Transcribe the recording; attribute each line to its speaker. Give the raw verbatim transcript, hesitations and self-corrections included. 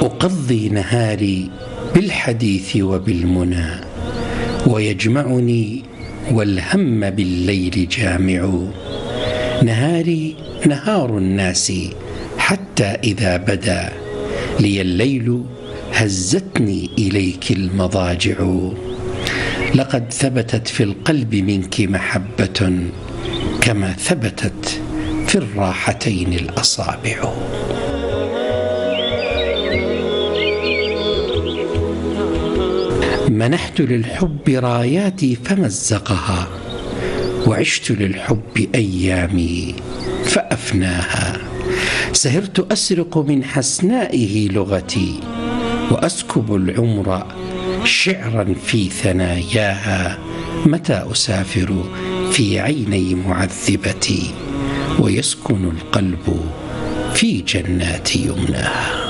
Speaker 1: أقضي نهاري بالحديث وبالمنى، ويجمعني والهم بالليل جامع. نهاري نهار الناس حتى إذا بدا لي الليل هزتني إليك المضاجع. لقد ثبتت في القلب منك محبة كما ثبتت في الراحتين الأصابع. منحت للحب راياتي فمزقها، وعشت للحب أيامي فأفناها. سهرت أسرق من حسنائه لغتي، وأسكب العمر شعرا في ثناياها. متى أسافر في عيني معذبتي، ويسكن القلب في جنات يمناها.